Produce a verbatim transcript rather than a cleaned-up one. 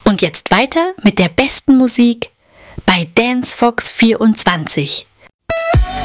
Und jetzt weiter mit der besten Musik bei Dance Fox vierundzwanzig.